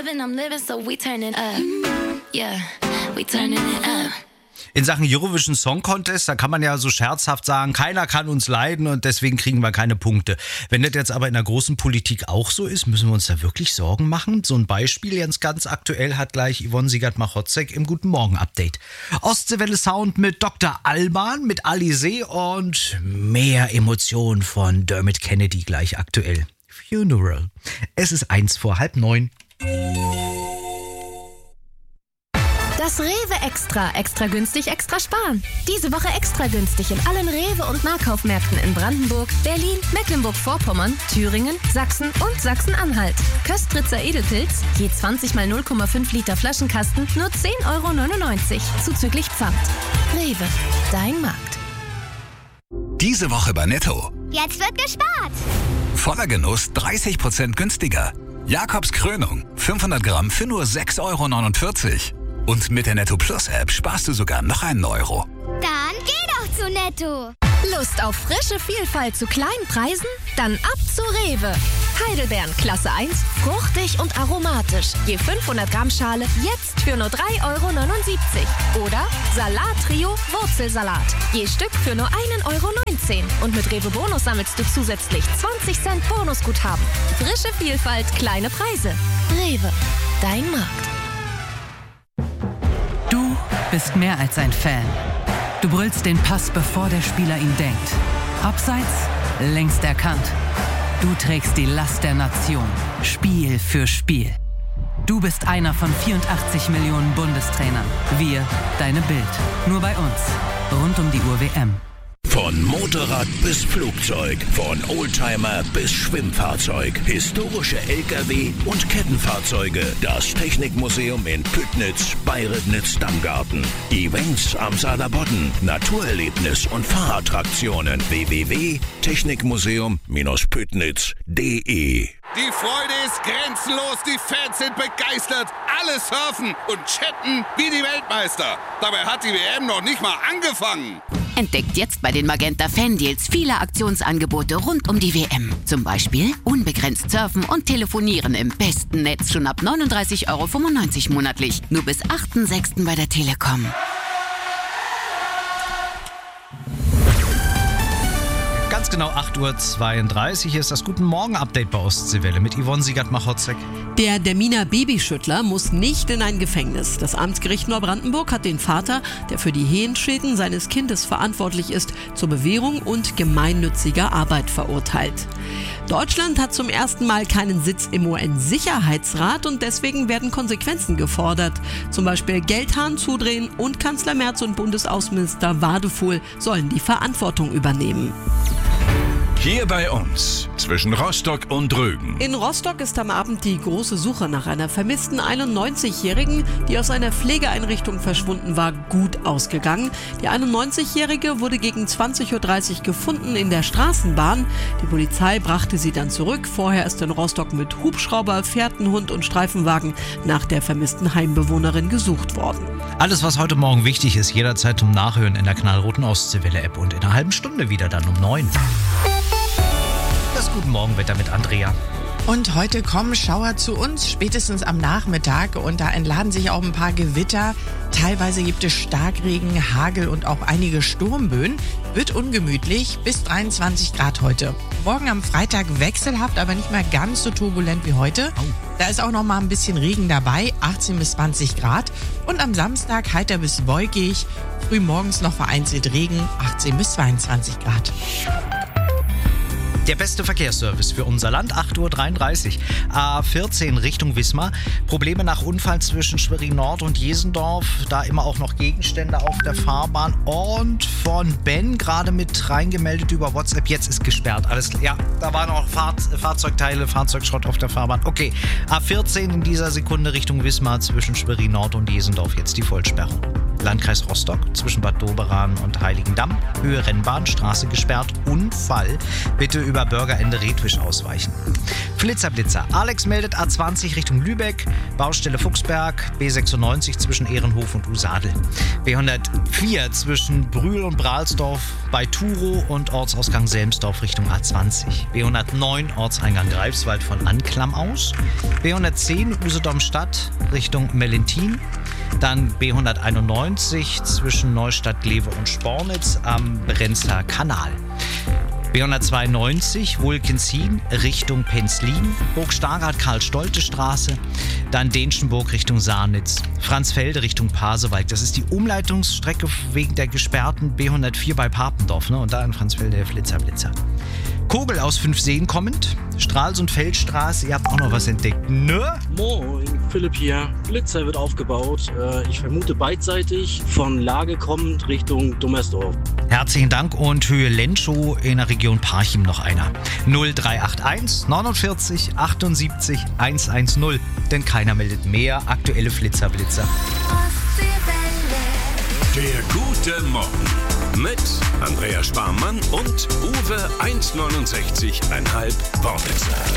loving, I'm living, so we turning up. Yeah, we turning it up. In Sachen Eurovision Song Contest, da kann man ja so scherzhaft sagen, keiner kann uns leiden und deswegen kriegen wir keine Punkte. Wenn das jetzt aber in der großen Politik auch so ist, müssen wir uns da wirklich Sorgen machen? So ein Beispiel ganz aktuell hat gleich Yvonne Siegert-Machotzek im Guten Morgen Update. Ostseewelle Sound mit Dr. Alban, mit Alizé und mehr Emotionen von Dermot Kennedy gleich aktuell. Funeral. Es ist 8:45. Das Rewe Extra. Extra günstig, extra sparen. Diese Woche extra günstig in allen Rewe- und Nahkaufmärkten in Brandenburg, Berlin, Mecklenburg-Vorpommern, Thüringen, Sachsen und Sachsen-Anhalt. Köstritzer Edelpilz, je 20 mal 0,5 Liter Flaschenkasten, nur 10,99 €, zuzüglich Pfand. Rewe, dein Markt. Diese Woche bei Netto. Jetzt wird gespart. Voller Genuss 30% günstiger. Jakobs Krönung, 500 Gramm für nur 6,49 €. Und mit der Netto Plus App sparst du sogar noch einen Euro. Dann geh doch zu Netto. Lust auf frische Vielfalt zu kleinen Preisen? Dann ab zu Rewe. Heidelbeeren Klasse 1, fruchtig und aromatisch. Je 500 Gramm Schale jetzt für nur 3,79 €. Oder Salat-Trio Wurzelsalat. Je Stück für nur 1,19 € Und mit Rewe Bonus sammelst du zusätzlich 20 Cent Bonusguthaben. Frische Vielfalt, kleine Preise. Rewe, dein Markt. Du bist mehr als ein Fan. Du brüllst den Pass, bevor der Spieler ihn denkt. Abseits, längst erkannt. Du trägst die Last der Nation, Spiel für Spiel. Du bist einer von 84 Millionen Bundestrainern. Wir, deine Bild. Nur bei uns. Rund um die Uhr WM. Von Motorrad bis Flugzeug, von Oldtimer bis Schwimmfahrzeug, historische LKW und Kettenfahrzeuge. Das Technikmuseum in Püttnitz bei Ribnitz-Damgarten. Events am Saarlandbodden, Naturerlebnis und Fahrattraktionen. www.technikmuseum-püttnitz.de. Die Freude ist grenzenlos, die Fans sind begeistert, alle surfen und chatten wie die Weltmeister. Dabei hat die WM noch nicht mal angefangen. Entdeckt jetzt bei den Magenta Fan-Deals viele Aktionsangebote rund um die WM. Zum Beispiel unbegrenzt surfen und telefonieren im besten Netz schon ab 39,95 € monatlich. Nur bis 8.6. bei der Telekom. Ganz genau 8:32 Uhr. Hier ist das Guten Morgen Update bei Ostseewelle mit Yvonne Siegert-Machotzek. Der Derminer Babyschüttler muss nicht in ein Gefängnis. Das Amtsgericht Neubrandenburg hat den Vater, der für die Hehenschäden seines Kindes verantwortlich ist, zur Bewährung und gemeinnütziger Arbeit verurteilt. Deutschland hat zum ersten Mal keinen Sitz im UN-Sicherheitsrat und deswegen werden Konsequenzen gefordert. Zum Beispiel Geldhahn zudrehen und Kanzler Merz und Bundesaußenminister Wadefuhl sollen die Verantwortung übernehmen. Hier bei uns, zwischen Rostock und Rügen. In Rostock ist am Abend die große Suche nach einer vermissten 91-Jährigen, die aus einer Pflegeeinrichtung verschwunden war, gut ausgegangen. Die 91-Jährige wurde gegen 20:30 Uhr gefunden in der Straßenbahn. Die Polizei brachte sie dann zurück. Vorher ist in Rostock mit Hubschrauber, Fährtenhund und Streifenwagen nach der vermissten Heimbewohnerin gesucht worden. Alles, was heute Morgen wichtig ist, jederzeit zum Nachhören in der knallroten Ostseewelle-App und in einer halben Stunde wieder dann um 9. Das Guten Morgen Wetter mit Andrea. Und heute kommen Schauer zu uns, spätestens am Nachmittag. Und da entladen sich auch ein paar Gewitter. Teilweise gibt es Starkregen, Hagel und auch einige Sturmböen. Wird ungemütlich, bis 23 Grad heute. Morgen am Freitag wechselhaft, aber nicht mehr ganz so turbulent wie heute. Da ist auch noch mal ein bisschen Regen dabei, 18 bis 20 Grad. Und am Samstag heiter bis wolkig. Früh morgens noch vereinzelt Regen, 18 bis 22 Grad. Der beste Verkehrsservice für unser Land, 8:33 Uhr. A14 Richtung Wismar. Probleme nach Unfall zwischen Schwerin Nord und Jesendorf. Da immer auch noch Gegenstände auf der Fahrbahn. Und von Ben gerade mit reingemeldet über WhatsApp. Jetzt ist gesperrt. Alles klar. Ja, da waren auch Fahrzeugteile, Fahrzeugschrott auf der Fahrbahn. Okay, A14 in dieser Sekunde Richtung Wismar zwischen Schwerin Nord und Jesendorf. Jetzt die Vollsperrung. Landkreis Rostock, zwischen Bad Doberan und Heiligendamm. Höhe Rennbahn, Straße gesperrt, Unfall. Bitte über Bürgerende Redwisch ausweichen. Flitzer. Alex meldet A20 Richtung Lübeck, Baustelle Fuchsberg, B96 zwischen Ehrenhof und Usadel. B104 zwischen Brühl und Brahlsdorf bei Turo und Ortsausgang Selmsdorf Richtung A20. B109 Ortseingang Greifswald von Anklam aus. B110 Usedom-Stadt Richtung Mellentin. Dann B191 zwischen Neustadt, Glewe und Spornitz am Brenzler Kanal. B192 Wulkensien Richtung Penzlin, Burg Stargard Karl-Stolte-Straße, dann Denschenburg Richtung Saarnitz, Franzfelde Richtung Pasewalk. Das ist die Umleitungsstrecke wegen der gesperrten B104 bei Papendorf, ne? Und da in Franzfelde der Flitzer. Kogel aus 5 Seen kommend, Stralsund-Feldstraße, ihr habt auch noch was entdeckt, ne? Moin, Philipp hier. Blitzer wird aufgebaut. Ich vermute beidseitig, von Lage kommend Richtung Dummersdorf. Herzlichen Dank und Höhe Lenschow in der Region Parchim noch einer. 0381 49 78 110, denn keiner meldet mehr. Aktuelle Flitzer. Der gute Morgen mit Andrea Sparmann und Uwe 1,69,5 Wortwitzer.